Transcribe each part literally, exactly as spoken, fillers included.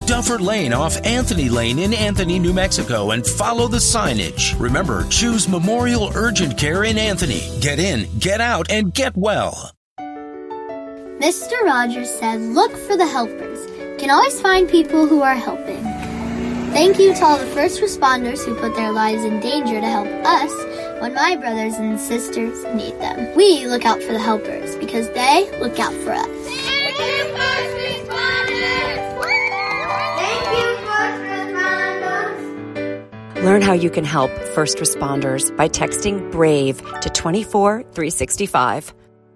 Duffer Lane off Anthony Lane in Anthony, New Mexico, and follow the signage. Remember, choose Memorial Urgent Care in Anthony. Get in, get out, and get well. Mister Rogers said, look for the helpers. You can always find people who are helping. Thank you to all the first responders who put their lives in danger to help us when my brothers and sisters need them. We look out for the helpers because they look out for us. Thank you, first responders! Thank you, first responders! Learn how you can help first responders by texting BRAVE to two four three six five.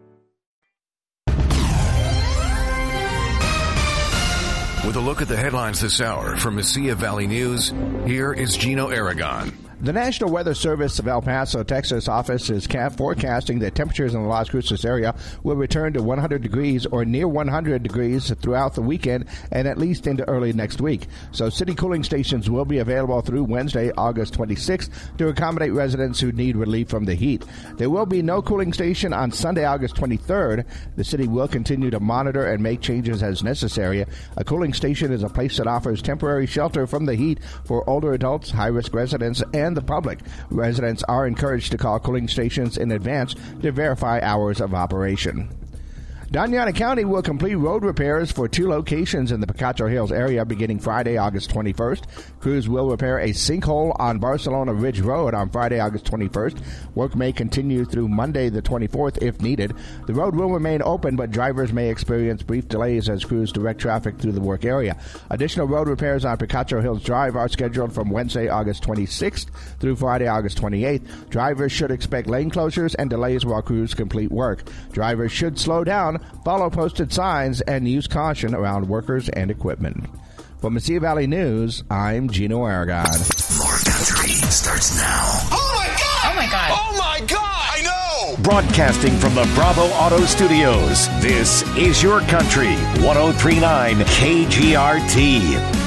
With a look at the headlines this hour from Mesilla Valley News, here is Gino Aragon. The National Weather Service of El Paso, Texas office is forecasting that temperatures in the Las Cruces area will return to one hundred degrees or near one hundred degrees throughout the weekend and at least into early next week. So city cooling stations will be available through Wednesday, August twenty-sixth to accommodate residents who need relief from the heat. There will be no cooling station on Sunday, August twenty-third. The city will continue to monitor and make changes as necessary. A cooling station is a place that offers temporary shelter from the heat for older adults, high-risk residents, and the public. Residents are encouraged to call cooling stations in advance to verify hours of operation. Doñana County will complete road repairs for two locations in the Picacho Hills area beginning Friday, August twenty-first. Crews will repair a sinkhole on Barcelona Ridge Road on Friday, August twenty-first. Work may continue through Monday the twenty-fourth if needed. The road will remain open, but drivers may experience brief delays as crews direct traffic through the work area. Additional road repairs on Picacho Hills Drive are scheduled from Wednesday, August twenty-sixth through Friday, August twenty-eighth. Drivers should expect lane closures and delays while crews complete work. Drivers should slow down, follow posted signs, and use caution around workers and equipment. For Mesilla Valley News, I'm Gino Aragon. More Country starts now. Oh, my God! Oh, my God! Oh, my God! I know! Broadcasting from the Bravo Auto Studios, this is Your Country, one oh three point nine K G R T.